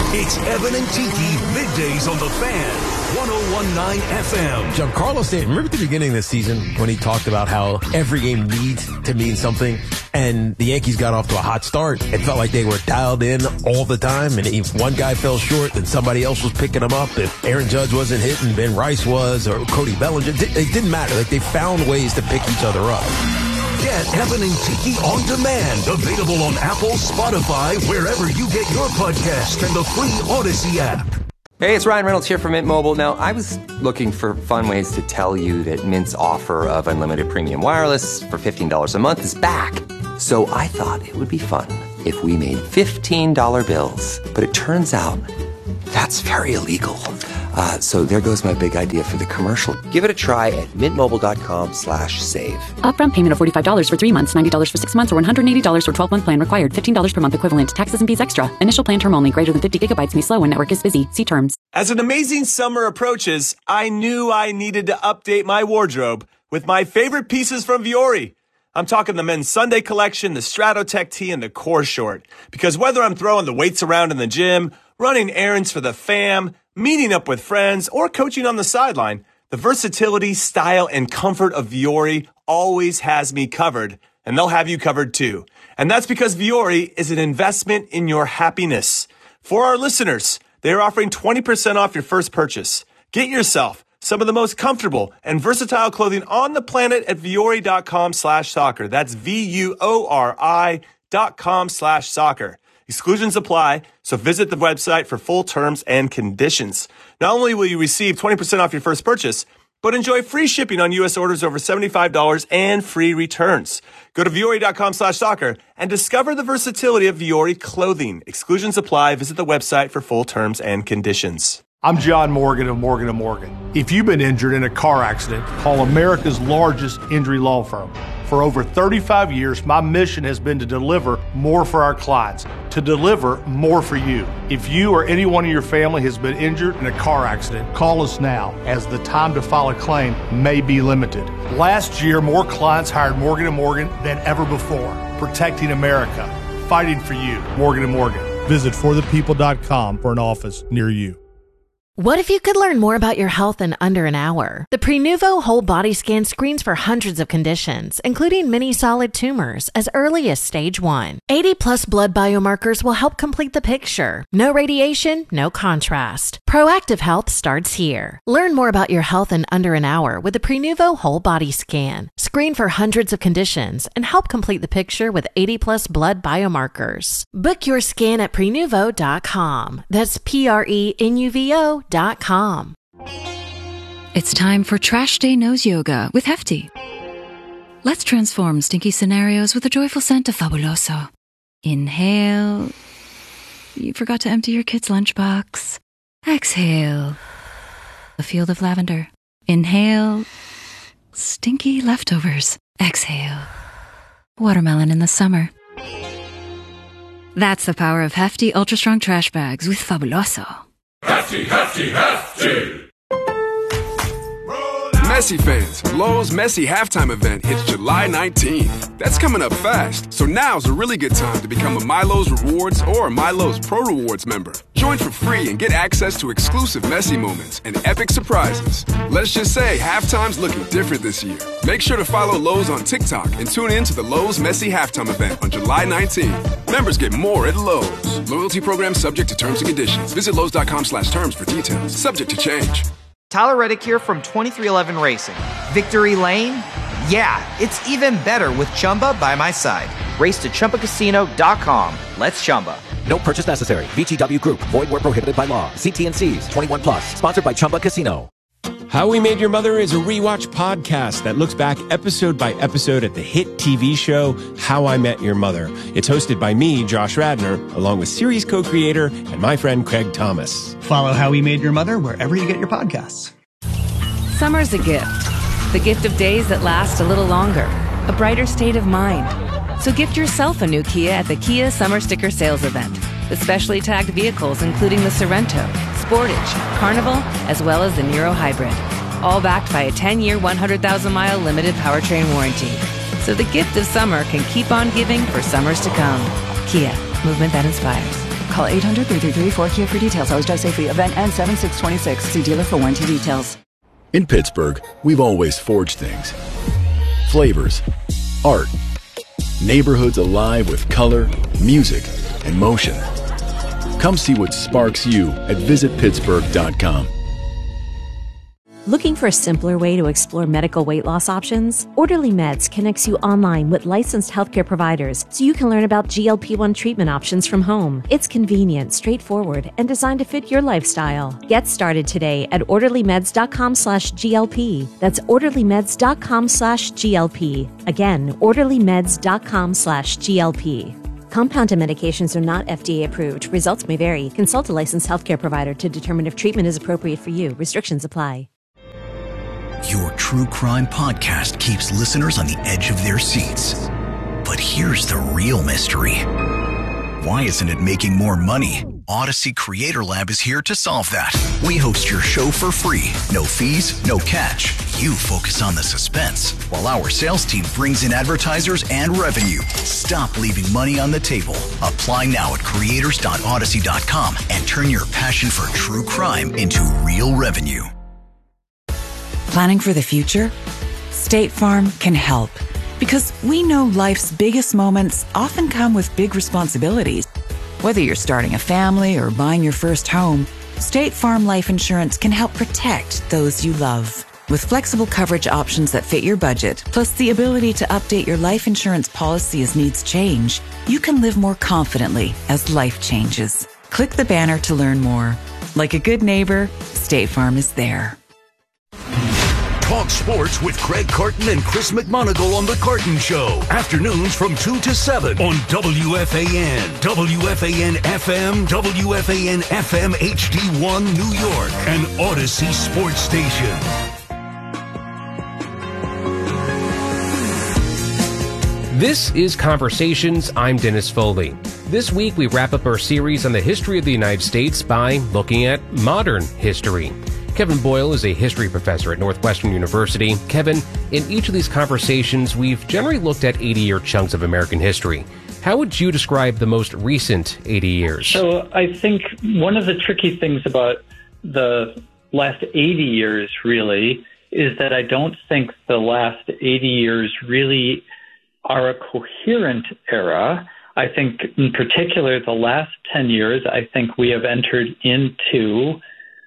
It's Evan and Tiki, middays on The Fan, 101.9 FM. Giancarlo Stanton, remember at the beginning of the season when he talked about how every game needs to mean something, and the Yankees got off to a hot start. It felt like they were dialed in all the time, and if one guy fell short, then somebody else was picking him up. If Aaron Judge wasn't hitting, Ben Rice was, or Cody Bellinger. It didn't matter. Like, they found ways to pick each other up. Get Evan and Tiki on demand. Available on Apple, Spotify, wherever you get your podcast, and the free Odyssey app. Hey, it's Ryan Reynolds here from Mint Mobile. Now, I was looking for fun ways to tell you that Mint's offer of unlimited premium wireless for $15 a month is back. So I thought it would be fun if we made $15 bills. But it turns out that's very illegal. So there goes my big idea for the commercial. Give it a try at mintmobile.com/save. Upfront payment of $45 for 3 months, $90 for 6 months, or $180 for 12-month plan required. $15 per month equivalent. Taxes and fees extra. Initial plan term only. Greater than 50 gigabytes may slow when network is busy. See terms. As an amazing summer approaches, I knew I needed to update my wardrobe with my favorite pieces from Vuori. I'm talking the men's Sunday collection, the Stratotech tee, and the core short. Because whether I'm throwing the weights around in the gym, running errands for the fam, meeting up with friends, or coaching on the sideline, the versatility, style, and comfort of Vuori always has me covered, and they'll have you covered too. And that's because Vuori is an investment in your happiness. For our listeners, they are offering 20% off your first purchase. Get yourself some of the most comfortable and versatile clothing on the planet at Vuori.com/soccer. That's VUORI.com/soccer. Exclusions apply, so visit the website for full terms and conditions. Not only will you receive 20% off your first purchase, but enjoy free shipping on U.S. orders over $75 and free returns. Go to Vuori.com/soccer and discover the versatility of Vuori clothing. Exclusions apply. Visit the website for full terms and conditions. I'm John Morgan of Morgan & Morgan. If you've been injured in a car accident, call America's largest injury law firm. For over 35 years, my mission has been to deliver more for our clients, to deliver more for you. If you or anyone in your family has been injured in a car accident, call us now, as the time to file a claim may be limited. Last year, more clients hired Morgan & Morgan than ever before, protecting America, fighting for you. Morgan & Morgan. Visit forthepeople.com for an office near you. What if you could learn more about your health in under an hour? The Prenuvo Whole Body Scan screens for hundreds of conditions, including many solid tumors, as early as stage 1. 80-plus blood biomarkers will help complete the picture. No radiation, no contrast. Proactive health starts here. Learn more about your health in under an hour with the Prenuvo Whole Body Scan. Screen for hundreds of conditions and help complete the picture with 80-plus blood biomarkers. Book your scan at Prenuvo.com. That's Prenuvo.com. It's time for Trash Day Nose Yoga with Hefty. Let's transform stinky scenarios with a joyful scent of Fabuloso. Inhale. You forgot to empty your kid's lunchbox. Exhale. A field of lavender. Inhale. Stinky leftovers. Exhale. Watermelon in the summer. That's the power of Hefty Ultra Strong Trash Bags with Fabuloso. Hefty, hefty, hefty! Messi fans, Lowe's Messi halftime event hits July 19th. That's coming up fast, so now's a really good time to become a MyLowe's Rewards or MyLowe's Pro Rewards member. Join for free and get access to exclusive Messi moments and epic surprises. Let's just say halftime's looking different this year. Make sure to follow Lowe's on TikTok and tune in to the Lowe's Messi halftime event on July 19th. Members get more at Lowe's. Loyalty program subject to terms and conditions. Visit Lowe's.com/terms for details. Subject to change. Tyler Reddick here from 2311 Racing. Victory Lane? Yeah, it's even better with Chumba by my side. Race to ChumbaCasino.com. Let's Chumba. No purchase necessary. VGW Group. Void where prohibited by law. See T&Cs. 21 plus. Sponsored by Chumba Casino. How We Made Your Mother is a rewatch podcast that looks back episode by episode at the hit TV show How I Met Your Mother. It's hosted by me, Josh Radnor, along with series co-creator and my friend Craig Thomas. Follow How We Made Your Mother wherever you get your podcasts. Summer's a gift. The gift of days that last a little longer. A brighter state of mind. So gift yourself a new Kia at the Kia Summer Sticker Sales Event. With specially tagged vehicles including the Sorrento, Sportage, Carnival, as well as the Niro Hybrid. All backed by a 10-year, 100,000-mile limited powertrain warranty. So the gift of summer can keep on giving for summers to come. Kia, movement that inspires. Call 800-333-4KIA for details. Always drive safely. Event ends 7/6/26. See dealer for warranty details. In Pittsburgh, we've always forged things. Flavors, art, neighborhoods alive with color, music, and motion. Come see what sparks you at visitpittsburgh.com. Looking for a simpler way to explore medical weight loss options? Orderly Meds connects you online with licensed healthcare providers so you can learn about GLP-1 treatment options from home. It's convenient, straightforward, and designed to fit your lifestyle. Get started today at orderlymeds.com/GLP. That's orderlymeds.com/GLP. Again, orderlymeds.com/GLP. Compounded medications are not FDA approved. Results may vary. Consult a licensed healthcare provider to determine if treatment is appropriate for you. Restrictions apply. Your true crime podcast keeps listeners on the edge of their seats. But here's the real mystery. Why isn't it making more money? Odyssey Creator Lab is here to solve that. We host your show for free. No fees, no catch. You focus on the suspense, while our sales team brings in advertisers and revenue. Stop leaving money on the table. Apply now at creators.odyssey.com and turn your passion for true crime into real revenue. Planning for the future? State Farm can help, because we know life's biggest moments often come with big responsibilities. Whether you're starting a family or buying your first home, State Farm Life Insurance can help protect those you love. With flexible coverage options that fit your budget, plus the ability to update your life insurance policy as needs change, you can live more confidently as life changes. Click the banner to learn more. Like a good neighbor, State Farm is there. Talk sports with Craig Carton and Chris McMonagle on The Carton Show. Afternoons from 2 to 7 on WFAN, WFAN-FM, WFAN-FM HD1 New York, and Odyssey Sports Station. This is Conversations. I'm Dennis Foley. This week we wrap up our series on the history of the United States by looking at modern history. Kevin Boyle is a history professor at Northwestern University. Kevin, in each of these conversations, we've generally looked at 80-year chunks of American history. How would you describe the most recent 80 years? So I think one of the tricky things about the last 80 years, really, is that I don't think the last 80 years really are a coherent era. I think, in particular, the last 10 years, I think we have entered into,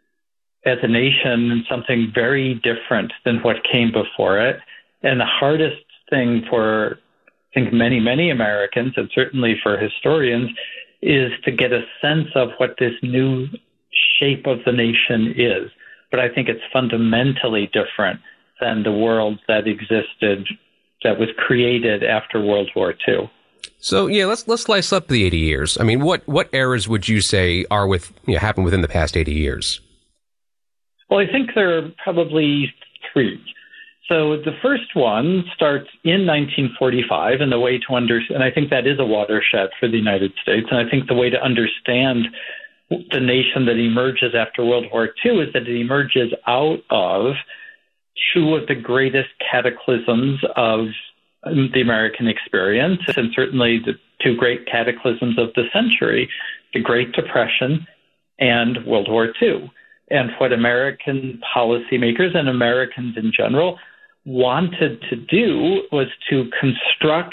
as a nation, something very different than what came before it. And the hardest thing for, I think, many, many Americans, and certainly for historians, is to get a sense of what this new shape of the nation is. But I think it's fundamentally different than the world that existed, that was created after World War II. So, yeah, let's slice up the 80 years. I mean, what eras would you say are happened within the past 80 years? Well, I think there are probably three. So the first one starts in 1945, and the way to and I think that is a watershed for the United States. And I think the way to understand the nation that emerges after World War II is that it emerges out of two of the greatest cataclysms of the American experience, and certainly the two great cataclysms of the century, the Great Depression and World War II. And what American policymakers and Americans in general wanted to do was to construct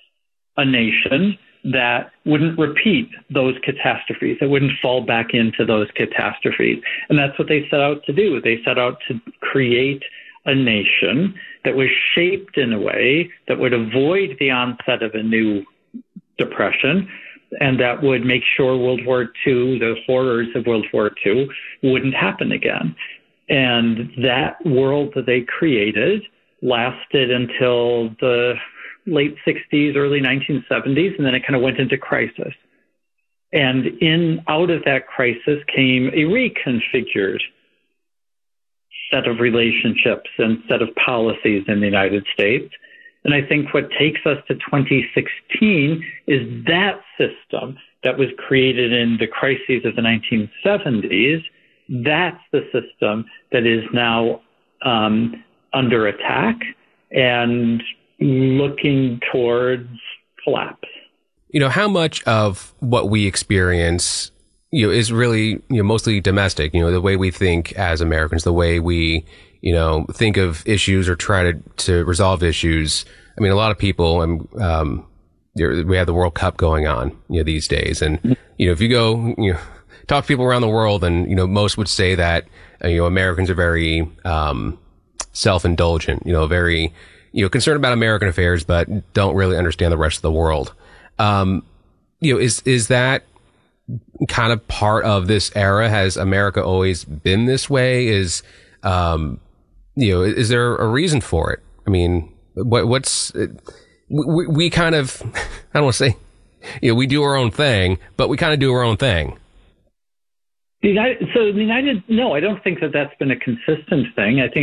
a nation that wouldn't repeat those catastrophes, that wouldn't fall back into those catastrophes. And that's what they set out to do. They set out to create a nation that was shaped in a way that would avoid the onset of a new depression, and that would make sure World War II, the horrors of World War II, wouldn't happen again. And that world that they created lasted until the late 60s, early 1970s, and then it kind of went into crisis. And out of that crisis came a reconfigured set of relationships and set of policies in the United States. And I think what takes us to 2016 is that system that was created in the crises of the 1970s. That's the system that is now under attack and looking towards collapse. how much of what we experience, is really, mostly domestic, the way we think as Americans, the way we, think of issues or try to resolve issues. I mean, a lot of people, we have the World Cup going on, these days. And, if you go, talk to people around the world, and, most would say that, Americans are very, self-indulgent, very, concerned about American affairs, but don't really understand the rest of the world. Is that kind of part of this era? Has America always been this way? Is there a reason for it? I mean, we kind of, I don't want to say, we do our own thing, but we kind of do our own thing. No, I don't think that's been a consistent thing. I think